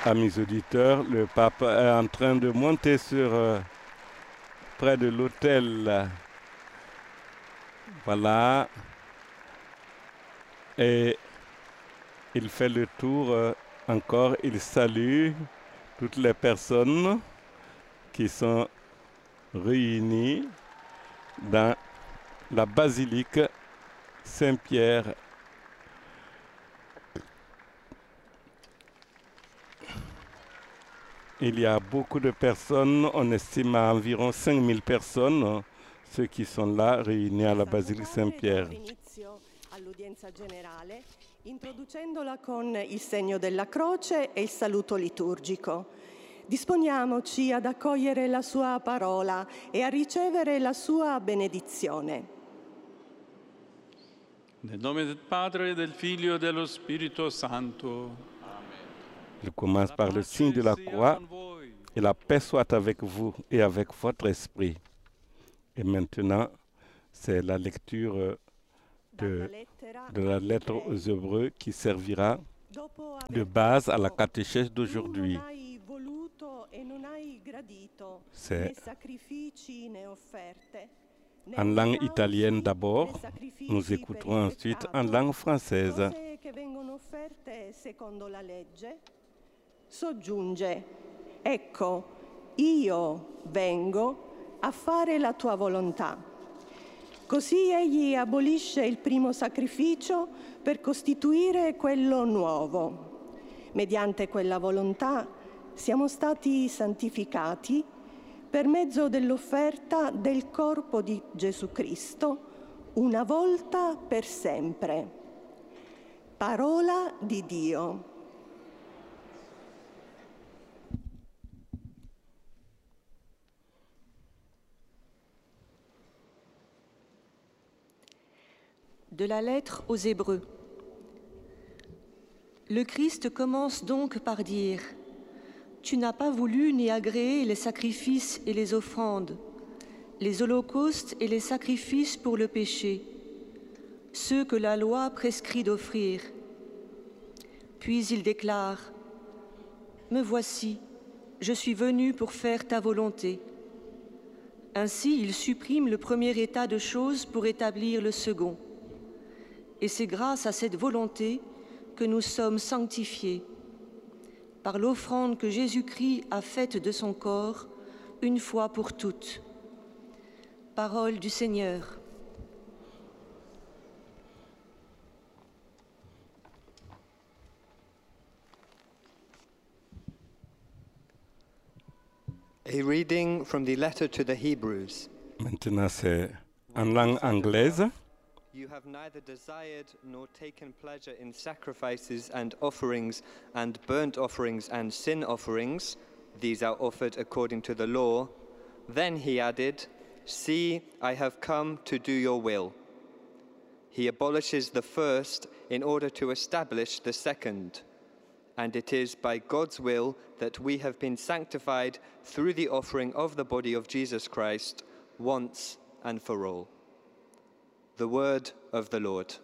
Amis auditeurs, le pape est en train de monter près de l'autel. Voilà. Et il fait le tour encore. Il salue toutes les personnes qui sont réunies dans la basilique Saint-Pierre. Il y a beaucoup de personnes, on estime à environ 5000 personnes, ceux qui sont là réunis à la basilique Saint-Pierre. All'udienza generale, introducendola con il segno della croce e il saluto liturgico. Disponiamoci ad accogliere la sua parola e a ricevere la sua benedizione. Nel nome del Padre, del Figlio e dello Spirito Santo. Il commence par le signe de la croix et la paix soit avec vous et avec votre esprit. Et maintenant, c'est la lecture de la lettre aux Hébreux qui servira de base à la catéchèse d'aujourd'hui. C'est en langue italienne d'abord, nous écouterons ensuite en langue française. Soggiunge, ecco, io vengo a fare la tua volontà. Così egli abolisce il primo sacrificio per costituire quello nuovo. Mediante quella volontà siamo stati santificati per mezzo dell'offerta del corpo di Gesù Cristo, una volta per sempre. Parola di Dio. De la lettre aux Hébreux. Le Christ commence donc par dire « Tu n'as pas voulu ni agréé les sacrifices et les offrandes, les holocaustes et les sacrifices pour le péché, ceux que la loi prescrit d'offrir. » Puis il déclare « Me voici, je suis venu pour faire ta volonté. » Ainsi, il supprime le premier état de choses pour établir le second. Et c'est grâce à cette volonté que nous sommes sanctifiés, par l'offrande que Jésus-Christ a faite de son corps, une fois pour toutes. Parole du Seigneur. A reading from the letter to the Hebrews. Maintenant, c'est en langue anglaise. You have neither desired nor taken pleasure in sacrifices and offerings and burnt offerings and sin offerings. These are offered according to the law. Then he added, "See, I have come to do your will." He abolishes the first in order to establish the second. And it is by God's will that we have been sanctified through the offering of the body of Jesus Christ once and for all. The word of the Lord.